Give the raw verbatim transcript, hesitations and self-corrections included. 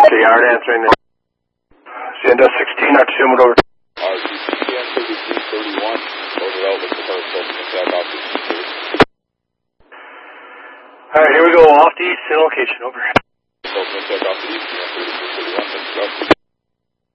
J R answering the Sierra sixteen, R two, over. R two, C N thirty-three thirty-one, over outlet for car seven, attack off the east. Alright, here we go, off the east, in location, over. Attack off the east, C N thirty-three thirty-one, let's go.